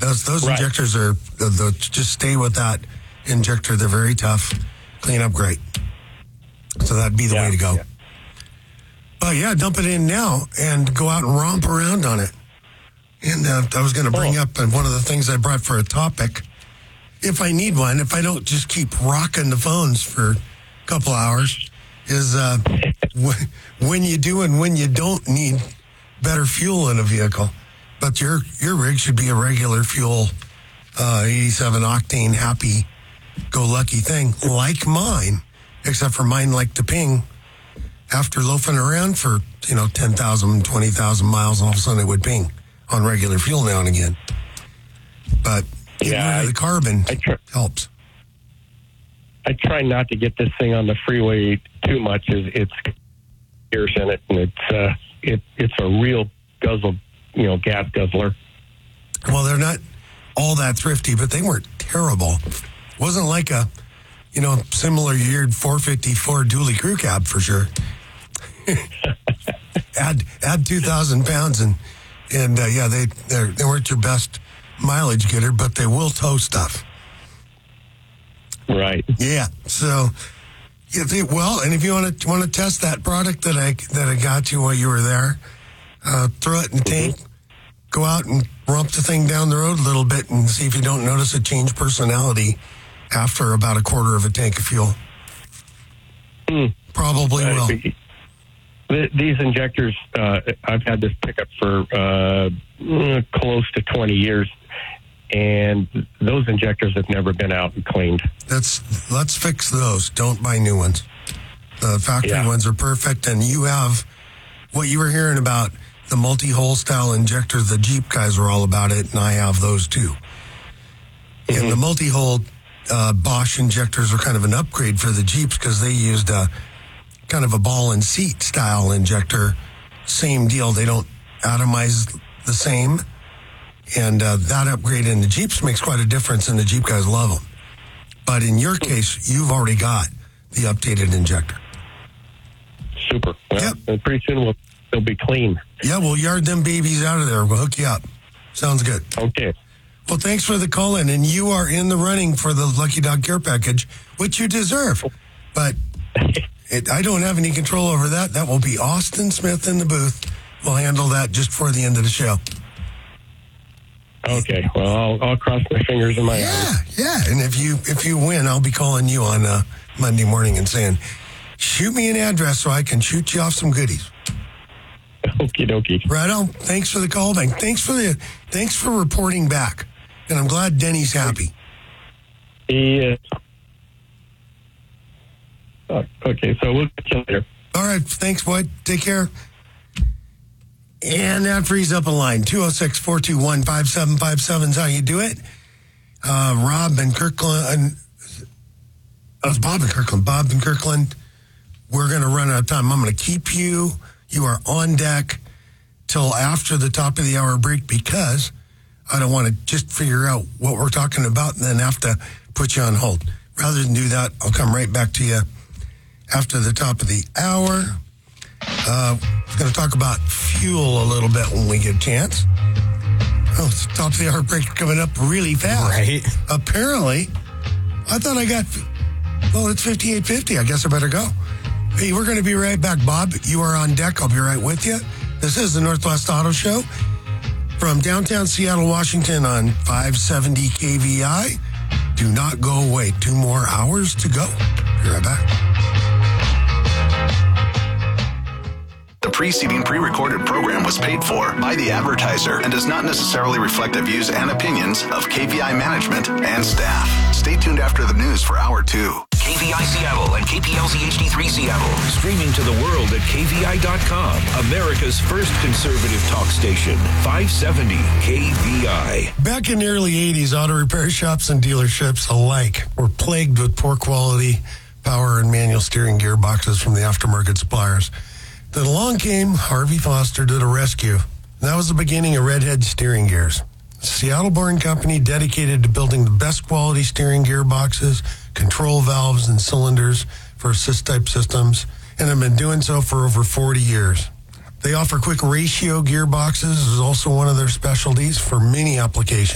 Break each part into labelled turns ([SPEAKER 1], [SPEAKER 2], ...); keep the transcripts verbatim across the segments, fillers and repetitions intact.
[SPEAKER 1] Those, those
[SPEAKER 2] Right.
[SPEAKER 1] injectors are, the, the, just stay with that injector. They're very tough. Clean up great. So that'd be the
[SPEAKER 2] Yeah,
[SPEAKER 1] way to go.
[SPEAKER 2] yeah.
[SPEAKER 1] But yeah, dump it in now and go out and romp around on it. And uh, I was going to bring
[SPEAKER 2] Oh.
[SPEAKER 1] up uh, one of the things I brought for a topic. If I need one, if I don't just keep rocking the phones for a couple hours, is uh, w- when you do and when you don't need better fuel in a vehicle. But your your rig should be a regular fuel, uh, eighty-seven octane, happy go lucky thing like mine, except for mine like to ping after loafing around for, you know, ten thousand, twenty thousand miles, and all of a sudden it would ping on regular fuel now and again. But getting
[SPEAKER 2] Yeah,
[SPEAKER 1] rid of
[SPEAKER 2] I-
[SPEAKER 1] the carbon
[SPEAKER 2] I tr-
[SPEAKER 1] helps.
[SPEAKER 2] I try not to get this thing on the freeway too much. As it's fierce in it, and it's uh, it it's a real guzzle, you know, gas guzzler.
[SPEAKER 1] Well, they're not all that thrifty, but they weren't terrible. Wasn't like a, you know, similar yeared four fifty-four dually crew cab for sure. add add two thousand pounds and and uh, yeah, they they're- they weren't your best mileage getter, but they will tow stuff.
[SPEAKER 2] Right.
[SPEAKER 1] Yeah. So, yeah, they, well, and if you want to want to test that product that I that I got you while you were there, uh, throw it in the tank, go out and rump the thing down the road a little bit, and see if you don't notice a change personality after about a quarter of a tank of fuel.
[SPEAKER 2] Mm.
[SPEAKER 1] Probably
[SPEAKER 2] Uh,
[SPEAKER 1] will.
[SPEAKER 2] th- These injectors, uh, I've had this pickup for uh, mm, close to twenty years, and those injectors have never been out and cleaned.
[SPEAKER 1] Let's let's fix those. Don't buy new ones. The factory
[SPEAKER 2] Yeah.
[SPEAKER 1] ones are perfect, and you have what you were hearing about the multi-hole style injectors. The Jeep guys are all about it, and I have those too. And the multi-hole uh, Bosch injectors are kind of an upgrade for the Jeeps because they used a kind of a ball and seat style injector. Same deal. They don't atomize the same. And uh, that upgrade in the Jeeps makes quite a difference, and the Jeep guys love them. But in your case, you've already got the updated injector.
[SPEAKER 2] Super. Well,
[SPEAKER 1] Yep.
[SPEAKER 2] and pretty soon we'll, they'll be clean.
[SPEAKER 1] Yeah, we'll yard them babies out of there. We'll hook you up. Sounds good.
[SPEAKER 2] Okay.
[SPEAKER 1] Well, thanks for the call in, and you are in the running for the Lucky Dog Care Package, which you deserve. But it, I don't have any control over that. That will be Austin Smith in the booth. We'll handle that just for the end of the show.
[SPEAKER 2] Okay. Well, I'll, I'll cross my fingers and my
[SPEAKER 1] Yeah,
[SPEAKER 2] eyes.
[SPEAKER 1] yeah. And if you if you win, I'll be calling you on uh, Monday morning and saying, shoot me an address so I can shoot you off some goodies.
[SPEAKER 2] Okie dokie.
[SPEAKER 1] Right on. Thanks for the call back. Thanks for the thanks for reporting back. And I'm glad Denny's happy.
[SPEAKER 2] Yeah. Uh, okay, so we'll get you later.
[SPEAKER 1] All right. Thanks, boy. Take care. And that frees up a line. two oh six, four two one, five seven five seven is how you do it. Uh, Rob and Kirkland. That was Bob and Kirkland. Bob and Kirkland. We're going to run out of time. I'm going to keep you. You are on deck till after the top of the hour break because I don't want to just figure out what we're talking about and then have to put you on hold. Rather than do that, I'll come right back to you after the top of the hour. Uh, we're going to talk about fuel a little bit when we get a chance. Oh, it's the top of the hour break coming up really fast.
[SPEAKER 3] Right.
[SPEAKER 1] Apparently, I thought I got, well, it's fifty-eight fifty. I guess I better go. Hey, we're going to be right back. Bob, you are on deck. I'll be right with you. This is the Northwest Auto Show from downtown Seattle, Washington on five seventy K V I. Do not go away. Two more hours to go. Be right back.
[SPEAKER 4] The preceding pre-recorded program was paid for by the advertiser and does not necessarily reflect the views and opinions of K V I management and staff. Stay tuned after the news for Hour two.
[SPEAKER 5] K V I Seattle and K P L Z H D three Seattle. Streaming to the world at K V I dot com. America's first conservative talk station. five seventy K V I.
[SPEAKER 1] Back in the early eighties, auto repair shops and dealerships alike were plagued with poor quality power and manual steering gearboxes from the aftermarket suppliers. Then along came Harvey Foster to the rescue. That was the beginning of Redhead Steering Gears. A Seattle-born company dedicated to building the best quality steering gearboxes, control valves, and cylinders for assist-type systems, and have been doing so for over forty years. They offer quick ratio gearboxes, is also one of their specialties for many applications.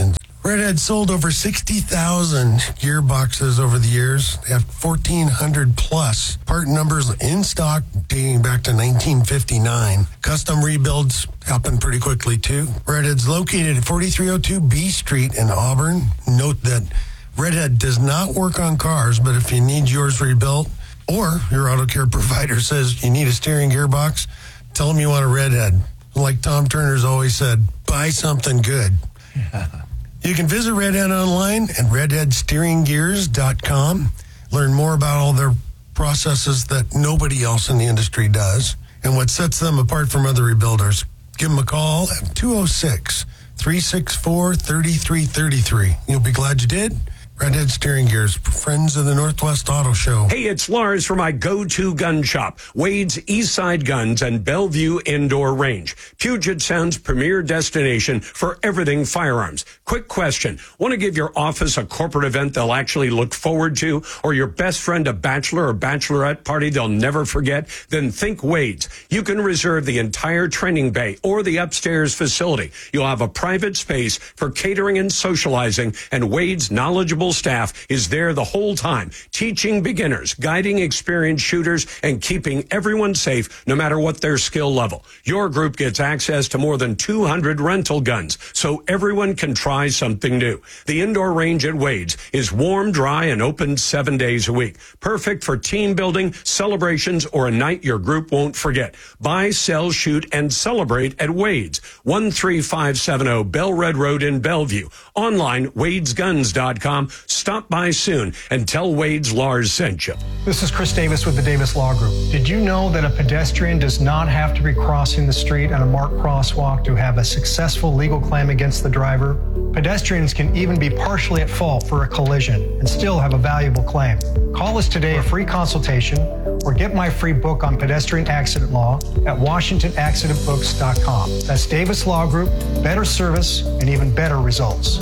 [SPEAKER 1] Redhead sold over sixty thousand gearboxes over the years. They have fourteen hundred plus part numbers in stock dating back to nineteen fifty-nine. Custom rebuilds happen pretty quickly, too. Redhead's located at forty-three oh two B Street in Auburn. Note that Redhead does not work on cars, but if you need yours rebuilt or your auto care provider says you need a steering gearbox, tell them you want a Redhead. Like Tom Turner's always said, buy something good. Yeah. You can visit Redhead online at redhead steering gears dot com. Learn more about all their processes that nobody else in the industry does and what sets them apart from other rebuilders. Give them a call at two oh six, three six four, three three three three. You'll be glad you did. Redhead Steering Gears, friends of the Northwest Auto Show.
[SPEAKER 3] Hey, it's Lars from my go-to gun shop, Wade's Eastside Guns and Bellevue Indoor Range, Puget Sound's premier destination for everything firearms. Quick question. Want to give your office a corporate event they'll actually look forward to, or your best friend a bachelor or bachelorette party they'll never forget? Then think Wade's. You can reserve the entire training bay or the upstairs facility. You'll have a private space for catering and socializing, and Wade's knowledgeable staff is there the whole time, teaching beginners, guiding experienced shooters, and keeping everyone safe no matter what their skill level. Your group gets access to more than two hundred rental guns, so everyone can try something new. The indoor range at Wade's is warm, dry, and open seven days a week. Perfect for team building, celebrations, or a night your group won't forget. Buy, sell, shoot, and celebrate at Wade's, one three five seven zero Bell Red Road in Bellevue. Online, wades guns dot com. Stop by soon and tell Wade's Lars sent you.
[SPEAKER 6] This is Chris Davis with the Davis Law Group. Did you know that a pedestrian does not have to be crossing the street at a marked crosswalk to have a successful legal claim against the driver? Pedestrians can even be partially at fault for a collision and still have a valuable claim. Call us today for a free consultation or get my free book on pedestrian accident law at washington accident books dot com. That's Davis Law Group, better service and even better results.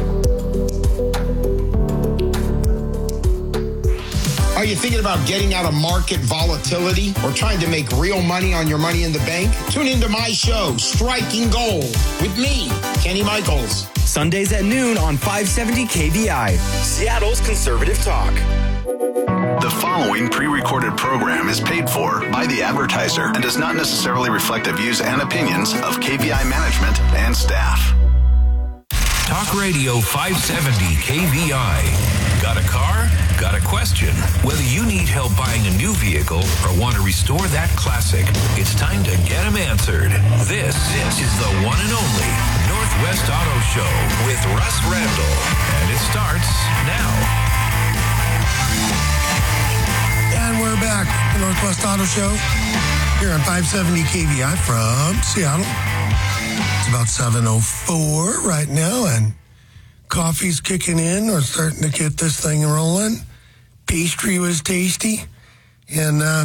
[SPEAKER 7] Are you thinking about getting out of market volatility or trying to make real money on your money in the bank? Tune into my show, Striking Gold, with me, Kenny Michaels.
[SPEAKER 8] Sundays at noon on five seventy K V I, Seattle's Conservative Talk.
[SPEAKER 4] The following pre-recorded program is paid for by the advertiser and does not necessarily reflect the views and opinions of K V I management and staff.
[SPEAKER 5] Talk Radio five seventy K V I. Got a car? Got a question? Whether you need help buying a new vehicle or want to restore that classic, it's time to get them answered. This, this is the one and only Northwest Auto Show with Russ Randall. And it starts now.
[SPEAKER 1] And we're back. The Northwest Auto Show here on five seventy K V I from Seattle. It's about seven oh four right now, and coffee's kicking in. We're starting to get this thing rolling. Pastry was tasty. And uh,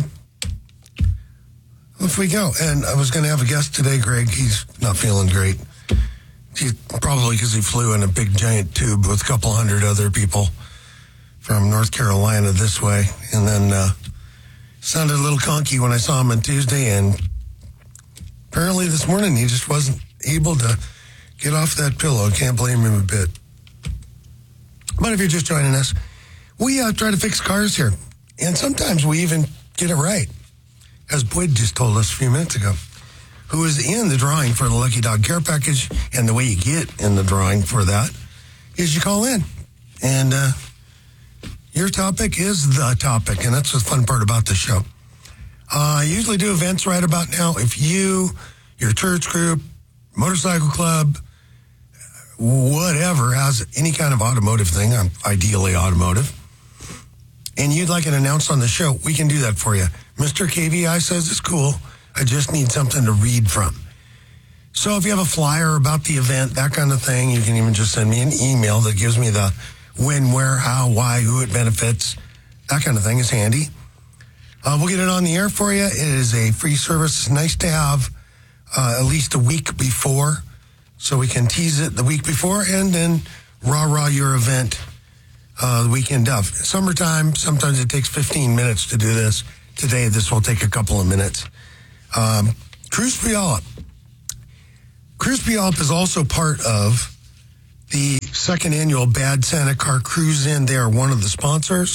[SPEAKER 1] off we go. And I was going to have a guest today, Greg. He's not feeling great. He's probably because he flew in a big giant tube with a couple hundred other people from North Carolina this way. And then uh, sounded a little conky when I saw him on Tuesday. And apparently this morning he just wasn't able to get off that pillow. Can't blame him a bit. But if you're just joining us, we uh, try to fix cars here. And sometimes we even get it right. As Boyd just told us a few minutes ago, who is in the drawing for the Lucky Dog Care Package. And the way you get in the drawing for that is you call in. And uh, your topic is the topic. And that's the fun part about the show. Uh, I usually do events right about now. If you, your church group, motorcycle club, whatever, has any kind of automotive thing, I'm ideally automotive, and you'd like it announced on the show, we can do that for you. Mister K V I says it's cool. I just need something to read from. So if you have a flyer about the event, that kind of thing, you can even just send me an email that gives me the when, where, how, why, who it benefits. That kind of thing is handy. Uh, we'll get it on the air for you. It is a free service. It's nice to have uh, at least a week before, so we can tease it the week before and then rah-rah your event uh, the weekend of. Summertime, sometimes it takes fifteen minutes to do this. Today, this will take a couple of minutes. Um, Cruise Puyallup. Cruise Puyallup is also part of the second annual Bad Santa Car Cruise In. They are one of the sponsors.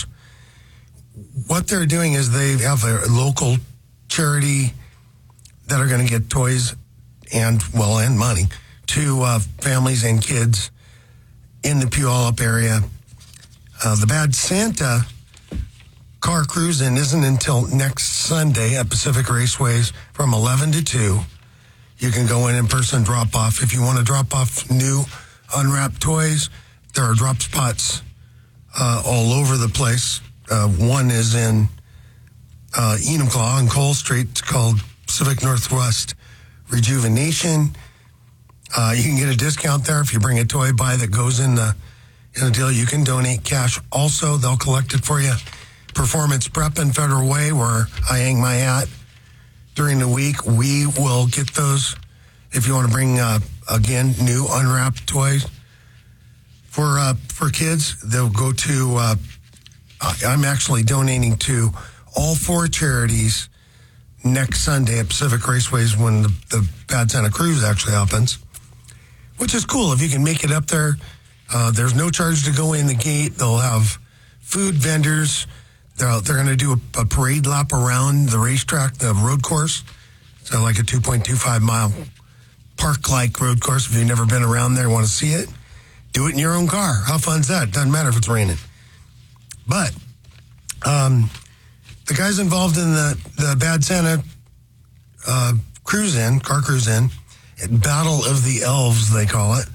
[SPEAKER 1] What they're doing is they have a local charity that are going to get toys and, well, and money to uh, families and kids in the Puyallup area. Uh, the Bad Santa Car Cruise In isn't until next Sunday at Pacific Raceways from eleven to two. You can go in in person, drop off. If you want to drop off new unwrapped toys, there are drop spots uh, all over the place. Uh, one is in uh, Enumclaw on Cole Street. It's called Pacific Northwest Rejuvenation. Uh, you can get a discount there if you bring a toy by that goes in the, in the deal. You can donate cash. Also, they'll collect it for you. Performance Prep in Federal Way, where I hang my hat during the week. We will get those if you want to bring, uh, again, new unwrapped toys for uh, for kids. They'll go to, uh, I'm actually donating to all four charities next Sunday at Pacific Raceways when the, the Bad Santa Cruise actually happens, which is cool. If you can make it up there, uh, there's no charge to go in the gate. They'll have food vendors. They're, they're going to do a, a parade lap around the racetrack, the road course. So like a two point two five mile park-like road course. If you've never been around there and want to see it, do it in your own car. How fun's that? Doesn't matter if it's raining. But um, the guys involved in the, the Bad Santa uh, Cruise In, Car Cruise In, Battle of the Elves, they call it,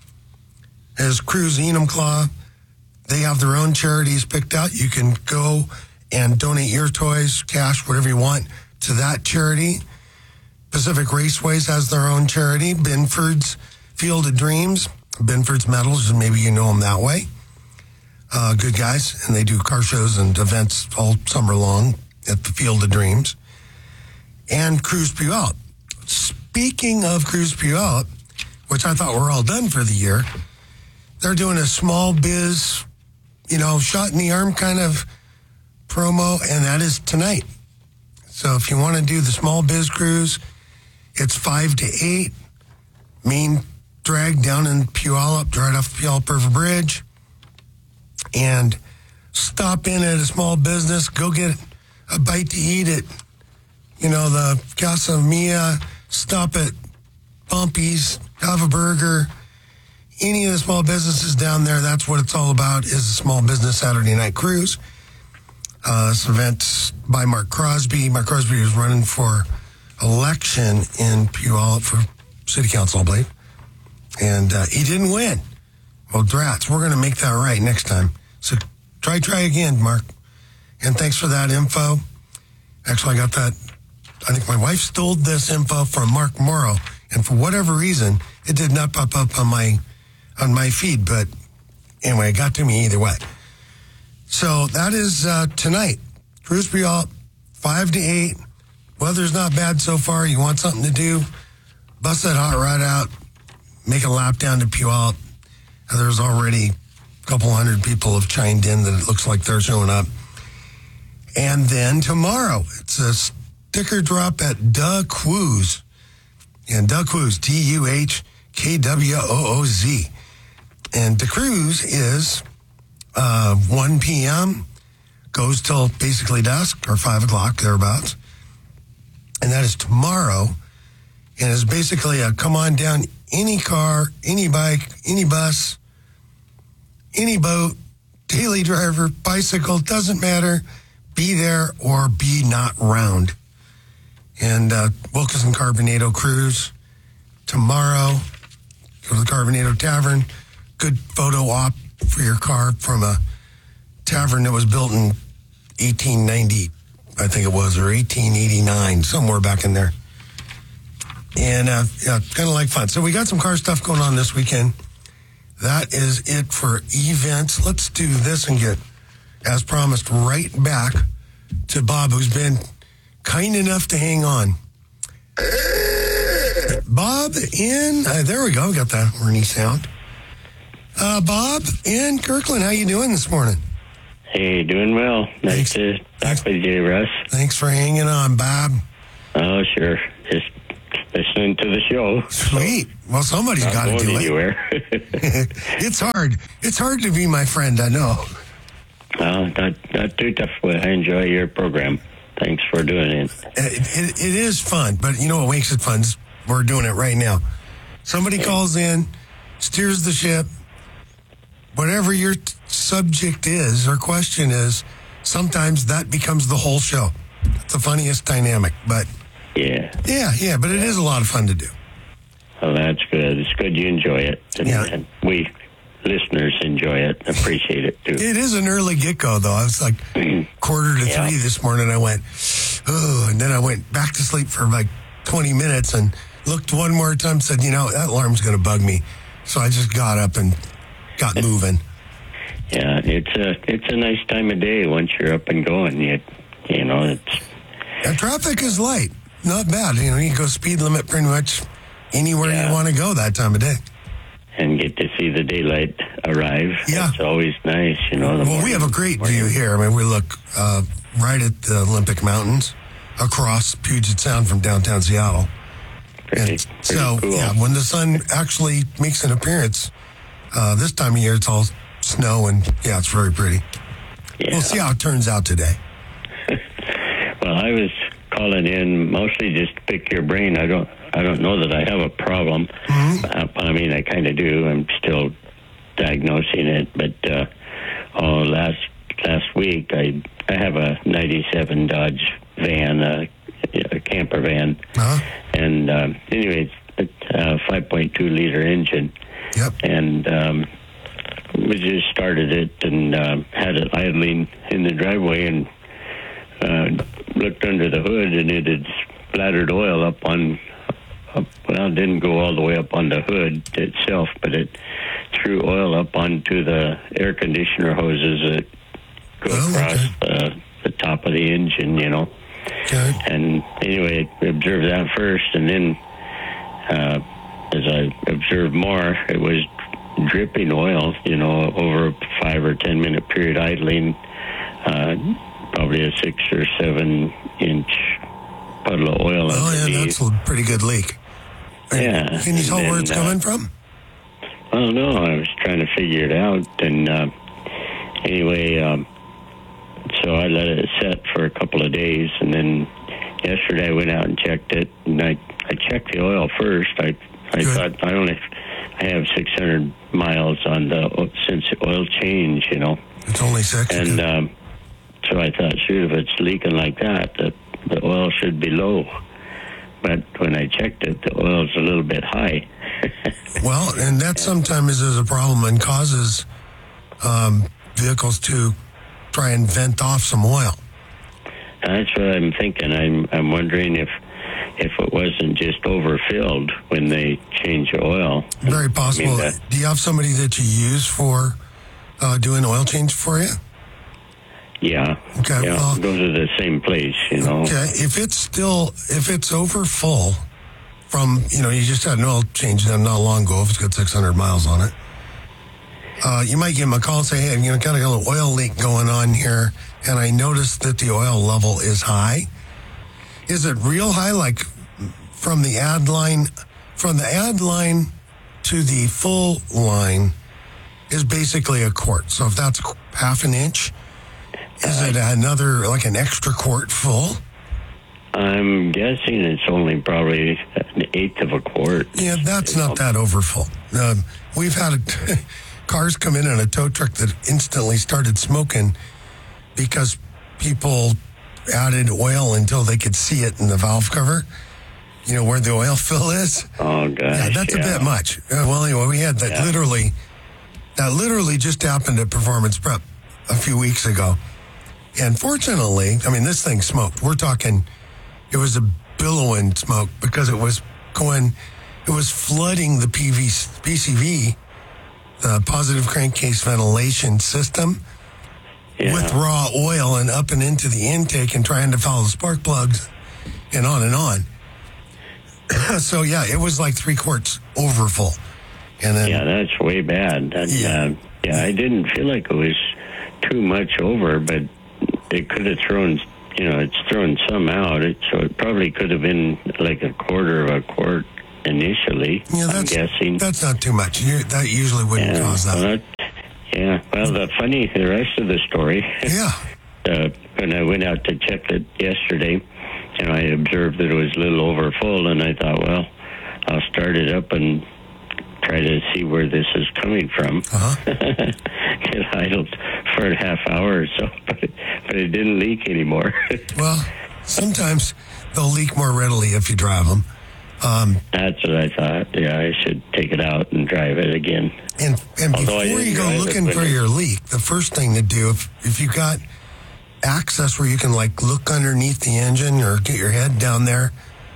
[SPEAKER 1] is Cruise Enumclaw. They have their own charities picked out. You can go and donate your toys, cash, whatever you want, to that charity. Pacific Raceways has their own charity, Binford's Field of Dreams, Binford's Metals, and maybe you know them that way. Uh, good guys, and they do car shows and events all summer long at the Field of Dreams. And Cruise Puyallup. Speaking of Cruise Puyallup, which I thought were all done for the year, they're doing a small biz, you know, shot in the arm kind of promo, and that is tonight. So if you want to do the small biz cruise, it's five to eight. Main drag down in Puyallup, right off the Puyallup River Bridge. And stop in at a small business, go get a bite to eat at, you know, the Casa Mia, stop at Bumpy's, have a burger. Any of the small businesses down there, that's what it's all about, is a small business Saturday night cruise. Uh, this event's by Mark Crosby. Mark Crosby was running for election in Puyallup for city council, I believe. And uh, he didn't win. Well, drats, we're going to make that right next time. So try, try again, Mark. And thanks for that info. Actually, I got that. I think my wife stole this info from Mark Morrow. And for whatever reason, it did not pop up on my on my feed. But anyway, it got to me either way. So that is uh, tonight. Cruise Puyallup, five to eight. Weather's not bad so far. You want something to do, bust that hot rod out, make a lap down to Puyallup. There's already a couple hundred people have chimed in that it looks like they're showing up. And then tomorrow, it's a sticker drop at Duh Quooz. And Duh Quooz, D U H K W O O Z. And the cruise is uh, one p.m., goes till basically dusk, or five o'clock, thereabouts. And that is tomorrow. And it's basically a come on down, any car, any bike, any bus, any boat, daily driver, bicycle, doesn't matter. Be there or be not round. And uh, Wilkinson Carbonado Cruise tomorrow. Go to the Carbonado Tavern. Good photo op for your car from a tavern that was built in eighteen ninety, I think it was, or eighteen eighty-nine, somewhere back in there. And uh, yeah, kind of like fun. So we got some car stuff going on this weekend. That is it for events. Let's do this and get, as promised, right back to Bob, who's been kind enough to hang on. Bob in, uh, there we go, got that Ernie sound. Uh, Bob in Kirkland, how you doing this morning?
[SPEAKER 9] Hey, doing well. Nice Thanks. to talk with you, Russ.
[SPEAKER 1] Thanks for hanging on, Bob.
[SPEAKER 9] Oh, sure. Just listening to the show.
[SPEAKER 1] Sweet. Well, somebody's
[SPEAKER 9] Not
[SPEAKER 1] got to
[SPEAKER 9] going
[SPEAKER 1] do
[SPEAKER 9] anywhere.
[SPEAKER 1] it. It's hard. It's hard to be my friend, I know.
[SPEAKER 9] Uh, not, not too tough. Well, I enjoy your program. Thanks for doing it.
[SPEAKER 1] It, it. It is fun, but you know what makes it fun? Is we're doing it right now. Somebody calls in, steers the ship. Whatever your t- subject is or question is, sometimes that becomes the whole show. It's the funniest dynamic, but
[SPEAKER 9] Yeah.
[SPEAKER 1] yeah, yeah, but it is a lot of fun to do.
[SPEAKER 9] Well, that's good. It's good you enjoy it. And,
[SPEAKER 1] Yeah.
[SPEAKER 9] and we listeners enjoy it. Appreciate it, too.
[SPEAKER 1] It is an early get-go, though. I was like quarter to
[SPEAKER 9] Yeah.
[SPEAKER 1] three this morning. I went, oh, and then I went back to sleep for like twenty minutes and looked one more time, said, you know, that alarm's going to bug me. So I just got up and got moving.
[SPEAKER 9] Yeah, it's a it's a nice time of day once you're up and going. You, you know, it's
[SPEAKER 1] And traffic is light. Not bad. You know, you can go speed limit pretty much anywhere
[SPEAKER 9] Yeah.
[SPEAKER 1] you want to go that time of day.
[SPEAKER 9] and get to see the daylight arrive.
[SPEAKER 1] Yeah.
[SPEAKER 9] It's always nice, you know. the
[SPEAKER 1] Well, we have a great view here. I mean, we look uh, right at the Olympic Mountains across Puget Sound from downtown Seattle.
[SPEAKER 9] Pretty,
[SPEAKER 1] And
[SPEAKER 9] pretty
[SPEAKER 1] so,
[SPEAKER 9] cool.
[SPEAKER 1] yeah, when the sun actually makes an appearance, uh, this time of year, it's all snow, and yeah, it's very pretty.
[SPEAKER 9] Yeah.
[SPEAKER 1] We'll see how it turns out today.
[SPEAKER 9] Well, I was calling in mostly just to pick your brain. I don't, I don't know that I have a problem.
[SPEAKER 1] Mm-hmm.
[SPEAKER 9] Uh, I mean, I kind of do. I'm still diagnosing it, but uh, oh, last last week I I have a ninety-seven Dodge van, uh, a camper van,
[SPEAKER 1] Uh-huh.
[SPEAKER 9] and um, anyway, it's a five point two liter engine,
[SPEAKER 1] Yep.
[SPEAKER 9] and um, we just started it and uh, had it idling in the driveway and uh, looked under the hood, and it had splattered oil up on. Up, well, it didn't go all the way up on the hood itself, but it threw oil up onto the air conditioner hoses that go
[SPEAKER 1] Oh,
[SPEAKER 9] across
[SPEAKER 1] okay.
[SPEAKER 9] the, the top of the engine, you know.
[SPEAKER 1] Okay.
[SPEAKER 9] And anyway, I observed that first, and then uh, as I observed more, it was dripping oil, you know, over a five or ten minute period idling, uh, probably a six or seven inch puddle of oil
[SPEAKER 1] Oh, yeah,
[SPEAKER 9] underneath.
[SPEAKER 1] that's a pretty good leak.
[SPEAKER 9] Yeah.
[SPEAKER 1] Can you tell
[SPEAKER 9] And
[SPEAKER 1] where
[SPEAKER 9] then,
[SPEAKER 1] it's
[SPEAKER 9] uh,
[SPEAKER 1] coming from?
[SPEAKER 9] I don't know. I was trying to figure it out, and uh, anyway, um, so I let it set for a couple of days, and then yesterday I went out and checked it, and I, I checked the oil first. I I
[SPEAKER 1] Good.
[SPEAKER 9] thought I only I have six hundred miles on the since the oil change, you know,
[SPEAKER 1] It's only six.
[SPEAKER 9] and
[SPEAKER 1] Okay.
[SPEAKER 9] um, so I thought, shoot, if it's leaking like that, the the oil should be low. But when I checked it, the oil's a little bit high.
[SPEAKER 1] Well, and that sometimes is a problem and causes um, vehicles to try and vent off some oil.
[SPEAKER 9] That's what I'm thinking. I'm I'm wondering if if it wasn't just overfilled when they change the oil.
[SPEAKER 1] Very possible.
[SPEAKER 9] I mean, that-
[SPEAKER 1] Do you have somebody that you use for uh, doing oil change for you?
[SPEAKER 9] yeah.
[SPEAKER 1] Okay,
[SPEAKER 9] Yeah.
[SPEAKER 1] well-
[SPEAKER 9] Go to the same place, you know.
[SPEAKER 1] Okay, if it's still, if it's over full from, you know, you just had an oil change done not long ago, if it's got six hundred miles on it, uh, you might give them a call and say, hey, you know, kind of got an oil leak going on here, and I noticed that the oil level is high. Is it real high, like from the ad line, from the ad line to the full line is basically a quart. So if that's half an inch, is it another, like an extra quart full?
[SPEAKER 9] I'm guessing it's only probably an eighth of a quart.
[SPEAKER 1] Yeah, that's not that overfull. Um, we've had a, cars come in in a tow truck that instantly started smoking because people added oil until they could see it in the valve cover. You know, where the oil fill is.
[SPEAKER 9] Oh, gosh.
[SPEAKER 1] Yeah, that's a bit much. Uh, well, anyway, we had that
[SPEAKER 9] Yeah.
[SPEAKER 1] literally, that literally just happened at Performance Prep a few weeks ago. And fortunately, I mean, this thing smoked. We're talking, it was a billowing smoke because it was going, it was flooding the P V, P C V, the positive crankcase ventilation system,
[SPEAKER 9] Yeah.
[SPEAKER 1] with raw oil and up and into the intake and trying to follow the spark plugs and on and on. So, yeah, it was like three quarts over full. And then,
[SPEAKER 9] Yeah, that's way bad. That,
[SPEAKER 1] Yeah.
[SPEAKER 9] uh, yeah, I didn't feel like it was too much over, but it could have thrown you know, it's thrown some out. It, so it probably could have been like a quarter of a quart initially,
[SPEAKER 1] Yeah, that's,
[SPEAKER 9] I'm guessing.
[SPEAKER 1] That's not too much. You, that usually wouldn't
[SPEAKER 9] yeah,
[SPEAKER 1] cause that.
[SPEAKER 9] Well, that. Yeah, well, the funny, the rest of the story,
[SPEAKER 1] yeah.
[SPEAKER 9] uh, when I went out to check it yesterday, and I observed that it was a little over full, and I thought, well, I'll start it up and try to see where this is coming from.
[SPEAKER 1] Uh-huh.
[SPEAKER 9] It idled for a half hour or so, but it, but it didn't leak anymore.
[SPEAKER 1] Well, sometimes they'll leak more readily if you drive them. Um,
[SPEAKER 9] That's what I thought. Yeah, I should take it out and drive it again.
[SPEAKER 1] And and
[SPEAKER 9] Although
[SPEAKER 1] before you go looking for your leak, the first thing to do, if, if you got access where you can like look underneath the engine or get your head down there,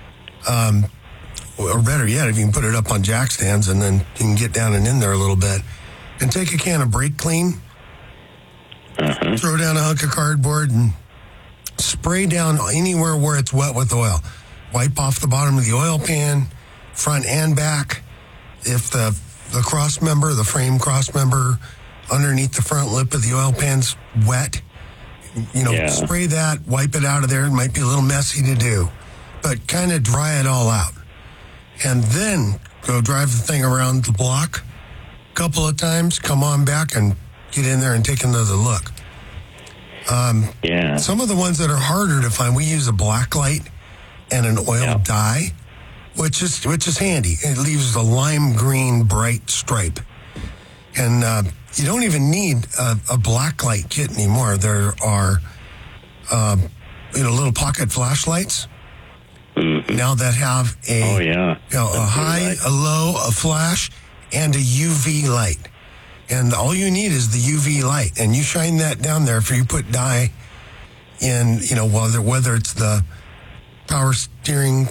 [SPEAKER 1] um, or better yet, if you can put it up on jack stands and then you can get down and in there a little bit, and take a can of brake clean,
[SPEAKER 9] uh-huh.
[SPEAKER 1] throw down a hunk of cardboard and spray down anywhere where it's wet with oil. Wipe off the bottom of the oil pan, front and back. If the the cross member, the frame cross member underneath the front lip of the oil pan's wet, you know,
[SPEAKER 9] Yeah.
[SPEAKER 1] spray that, wipe it out of there. It might be a little messy to do, but kind of dry it all out. And then go drive the thing around the block a couple of times, come on back and get in there and take another look. Um,
[SPEAKER 9] yeah.
[SPEAKER 1] Some of the ones that are harder to find, we use a black light and an oil
[SPEAKER 9] Yeah.
[SPEAKER 1] dye, which is which is handy. It leaves a lime green bright stripe. And uh, you don't even need a, a black light kit anymore. There are, uh, you know, little pocket flashlights
[SPEAKER 9] Mm-hmm.
[SPEAKER 1] now that have a,
[SPEAKER 9] Oh, yeah.
[SPEAKER 1] you know, a
[SPEAKER 9] That's
[SPEAKER 1] high,
[SPEAKER 9] right.
[SPEAKER 1] a low, a flash, and a U V light. And all you need is the U V light. And you shine that down there if you put dye in, you know, whether, whether it's the power steering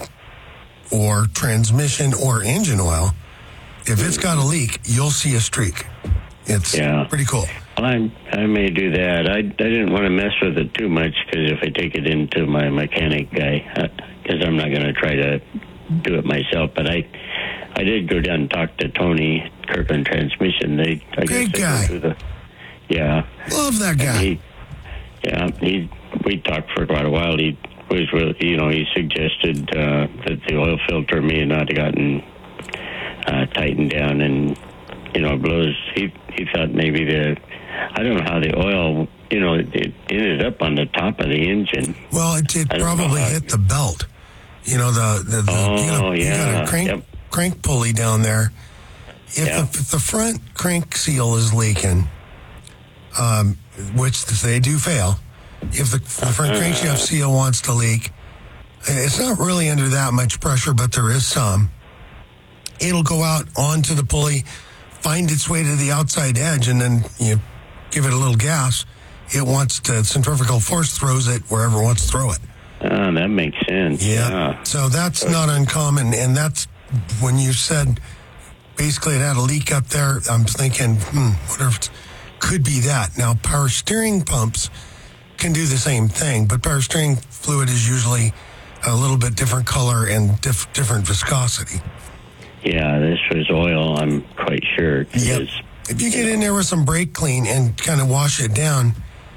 [SPEAKER 1] or transmission or engine oil, if it's got a leak, you'll see a streak. It's
[SPEAKER 9] Yeah.
[SPEAKER 1] pretty cool.
[SPEAKER 9] I I may do that. I, I didn't want to mess with it too much because if I take it into my mechanic guy, because I'm not going to try to do it myself. But I I did go down and talk to Tony Kirkland Transmission. They I
[SPEAKER 1] Great
[SPEAKER 9] guess they
[SPEAKER 1] guy.
[SPEAKER 9] go through the, yeah.
[SPEAKER 1] Love that guy.
[SPEAKER 9] He, yeah, he we talked for quite a while. He was really, you know, he suggested uh, that the oil filter may not have gotten uh, tightened down and, you know, blows. He he thought maybe the, I don't know how the oil, you know, it, it ended up on the top of the engine.
[SPEAKER 1] Well, it, it
[SPEAKER 9] I don't know
[SPEAKER 1] probably
[SPEAKER 9] how-
[SPEAKER 1] hit the belt. You know, the, the, the
[SPEAKER 9] Oh,
[SPEAKER 1] you, know, you got
[SPEAKER 9] yeah.
[SPEAKER 1] a crank,
[SPEAKER 9] Yep.
[SPEAKER 1] crank pulley down there. If,
[SPEAKER 9] Yeah.
[SPEAKER 1] the, if the front crank seal is leaking, um, which they do fail, if the, the front crankshaft seal wants to leak, it's not really under that much pressure, but there is some. It'll go out onto the pulley, find its way to the outside edge, and then you give it a little gas. It wants to, centrifugal force throws it wherever it wants to throw it.
[SPEAKER 9] Oh, that makes sense.
[SPEAKER 1] Yeah.
[SPEAKER 9] Yeah.
[SPEAKER 1] So that's not uncommon. And that's when you said basically it had a leak up there. I'm thinking, hmm, what if it could be that? Now, power steering pumps can do the same thing, but power steering fluid is usually a little bit different color and diff- different viscosity.
[SPEAKER 9] Yeah, this was oil, I'm quite sure. 'cause,
[SPEAKER 1] Yep. If you get in there with some brake clean and kind of wash it down,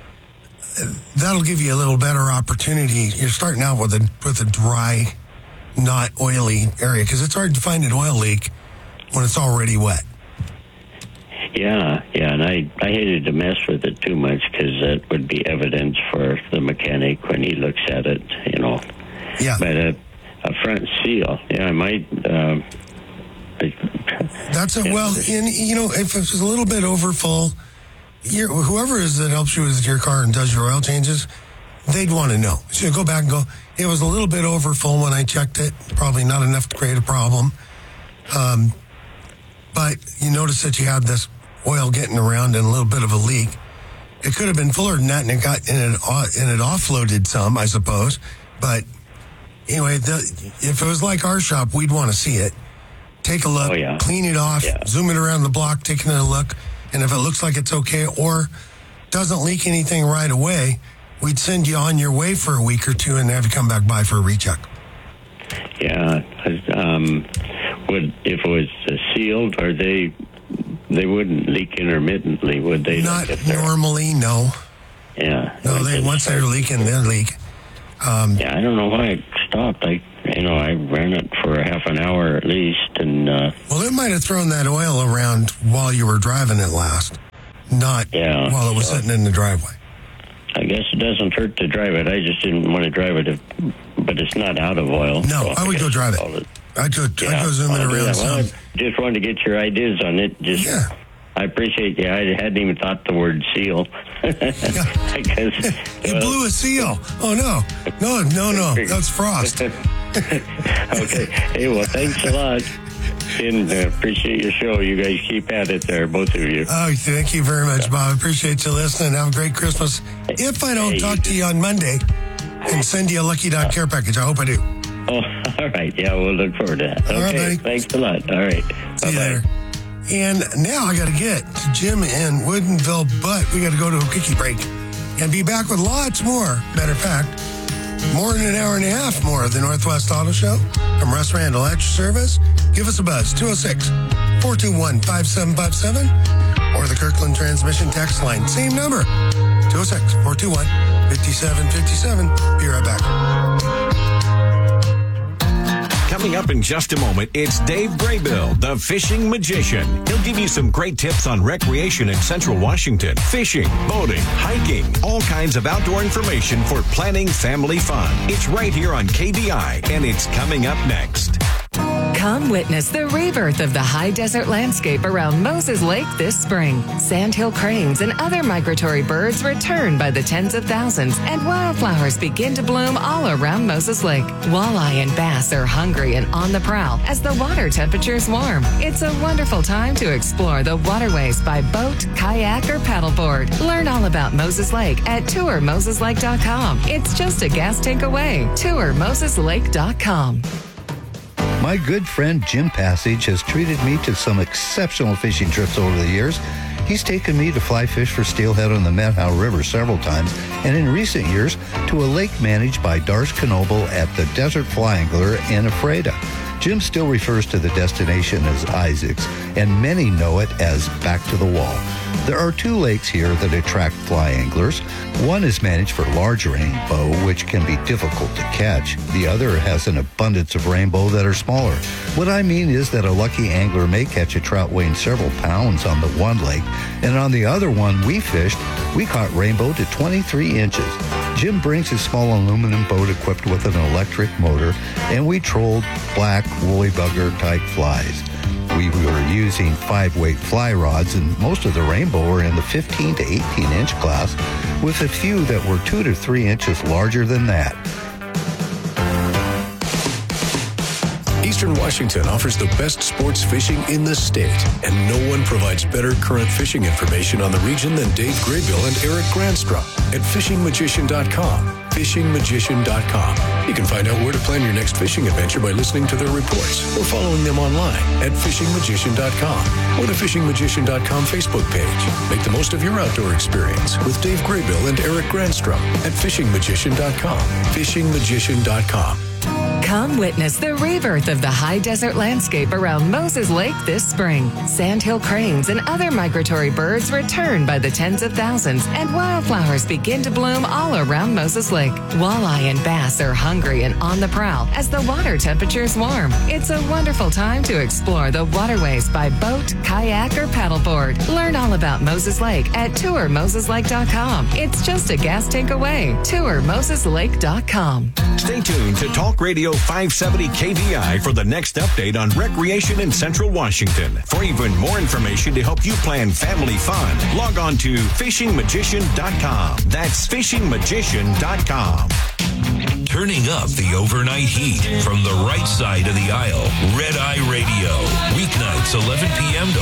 [SPEAKER 1] that'll give you a little better opportunity. You're starting out with a with a dry, not oily area because it's hard to find an oil leak when it's already wet.
[SPEAKER 9] Yeah, yeah, and I, I hated to mess with it too much because that would be evidence for the mechanic when he looks at it, you know.
[SPEAKER 1] Yeah.
[SPEAKER 9] But a, a front seal, yeah, I might. Um, I,
[SPEAKER 1] That's a well, and you know, if it's a little bit overfull, you're, whoever is that helps you with your car and does your oil changes, they'd want to know. So you go back and go, it was a little bit overfull when I checked it, probably not enough to create a problem. Um, but you notice that you had this oil getting around and a little bit of a leak. It could have been fuller than that, and it got and it and it offloaded some, I suppose. But anyway, the, if it was like our shop, we'd want to see it. Take a look,
[SPEAKER 9] Oh, yeah.
[SPEAKER 1] clean it off,
[SPEAKER 9] Yeah.
[SPEAKER 1] zoom it around the block, take another look, and if it looks like it's okay or doesn't leak anything right away, we'd send you on your way for a week or two and have you come back by for a recheck.
[SPEAKER 9] yeah, um, would if it was uh, sealed, or they they wouldn't leak intermittently, would they?
[SPEAKER 1] Not
[SPEAKER 9] Like if they're-
[SPEAKER 1] normally, no.
[SPEAKER 9] Yeah.
[SPEAKER 1] No,
[SPEAKER 9] like
[SPEAKER 1] they
[SPEAKER 9] it's-
[SPEAKER 1] once they're leaking, they're leak. Um,
[SPEAKER 9] yeah, I don't know why I stopped. I, you know, I ran it for a half an hour at least, and uh,
[SPEAKER 1] well, it might have thrown that oil around while you were driving it last, not
[SPEAKER 9] yeah,
[SPEAKER 1] while it was
[SPEAKER 9] so,
[SPEAKER 1] sitting in the driveway.
[SPEAKER 9] I guess it doesn't hurt to drive it. I just didn't want to drive it, if, but it's not out of oil.
[SPEAKER 1] No,
[SPEAKER 9] so
[SPEAKER 1] I would go drive it.
[SPEAKER 9] it.
[SPEAKER 1] I go, yeah, I go zoom it around.
[SPEAKER 9] Well, I just wanted to get your ideas on it. Just,
[SPEAKER 1] yeah.
[SPEAKER 9] I appreciate you. I hadn't even thought the word seal. I guess
[SPEAKER 1] it well, blew a seal. Oh no, no, no, no. That's frost.
[SPEAKER 9] Okay. Hey, well, thanks a lot. And uh, appreciate your show. You guys keep at it there, both of you.
[SPEAKER 1] Oh, thank you very much, Bob. Appreciate you listening. Have a great Christmas. If I don't hey, talk to you on Monday and send you a Lucky Dog care package, I hope I do.
[SPEAKER 9] Oh, all right. Yeah, we'll look forward to that.
[SPEAKER 1] All
[SPEAKER 9] okay,
[SPEAKER 1] right,
[SPEAKER 9] thanks a lot. All right.
[SPEAKER 1] See you later. And now I got to get to Jim in Woodinville, but we got to go to a quickie break and be back with lots more. Matter of fact, more than an hour and a half more of the Northwest Auto Show. I'm Russ Randall at your service. Give us a buzz, two oh six, four two one, five seven five seven, or the Kirkland Transmission text line. Same number, two oh six, four two one, five seven five seven. Be right back.
[SPEAKER 10] Coming up in just a moment, it's Dave Graybill, the fishing magician. He'll give you some great tips on recreation in Central Washington. Fishing, boating, hiking, all kinds of outdoor information for planning family fun. It's right here on K V I, and it's coming up next.
[SPEAKER 11] Come witness the rebirth of the high desert landscape around Moses Lake this spring. Sandhill cranes and other migratory birds return by the tens of thousands, and wildflowers begin to bloom all around Moses Lake. Walleye and bass are hungry and on the prowl as the water temperatures warm. It's a wonderful time to explore the waterways by boat, kayak, or paddleboard. Learn all about Moses Lake at tour moses lake dot com. It's just a gas tank away. tour moses lake dot com.
[SPEAKER 12] My good friend Jim Passage has treated me to some exceptional fishing trips over the years. He's taken me to fly fish for steelhead on the Methow River several times, and in recent years to a lake managed by Darsh Knoble at the Desert Fly Angler in Ephrata. Jim still refers to the destination as Isaac's, and many know it as Back to the Wall. There are two lakes here that attract fly anglers. One is managed for large rainbow, which can be difficult to catch. The other has an abundance of rainbow that are smaller. What I mean is that a lucky angler may catch a trout weighing several pounds on the one lake, and on the other one we fished, we caught rainbow to twenty-three inches. Jim brings his small aluminum boat equipped with an electric motor, and we trolled black woolly bugger type flies. We were using five-weight fly rods, and most of the rainbow were in the fifteen to eighteen inch class, with a few that were two to three inches larger than that.
[SPEAKER 13] Eastern Washington offers the best sports fishing in the state, and no one provides better current fishing information on the region than Dave Graybill and Eric Grandstrom at fishing magician dot com. fishing magician dot com. You can find out where to plan your next fishing adventure by listening to their reports or following them online at fishing magician dot com or the fishing magician dot com Facebook page. Make the most of your outdoor experience with Dave Graybill and Eric Grandstrom at fishing magician dot com. fishing magician dot com.
[SPEAKER 11] Come witness the rebirth of the high desert landscape around Moses Lake this spring. Sandhill cranes and other migratory birds return by the tens of thousands, and wildflowers begin to bloom all around Moses Lake. Walleye and bass are hungry and on the prowl as the water temperatures warm. It's a wonderful time to explore the waterways by boat, kayak, or paddleboard. Learn all about Moses Lake at tour moses lake dot com. It's just a gas tank away. tour moses lake dot com.
[SPEAKER 10] Stay tuned to Talk Radio five seventy K V I for the next update on recreation in Central Washington. For even more information to help you plan family fun, log on to fishing magician dot com. That's fishing magician dot com.
[SPEAKER 5] Turning up the overnight heat from the right side of the aisle. Red Eye Radio. Weeknights eleven p.m. to